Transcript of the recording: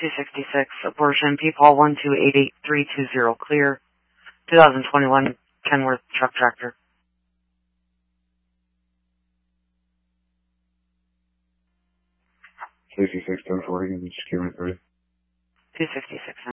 266, abortion, P-Paul 1288320, clear. 2021 Kenworth truck tractor. 66 1040, secure 3. 266.